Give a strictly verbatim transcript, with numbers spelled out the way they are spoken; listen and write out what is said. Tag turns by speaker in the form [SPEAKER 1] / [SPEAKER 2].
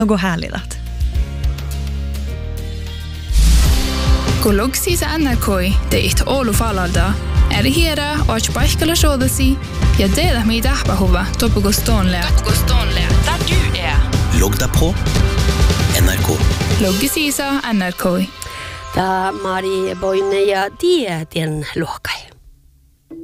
[SPEAKER 1] Onko häälilät?
[SPEAKER 2] Kun luksisa N R K teit Oulu falalda, eri hiera och paikalla shodasi ja teillä mitä tahpahuva topukostoonlea. Topukostoonlea, där du är.
[SPEAKER 3] Logga på N R K.
[SPEAKER 2] Loggisisa N R K.
[SPEAKER 4] Ta Mari Boine ja Tietien luokkai.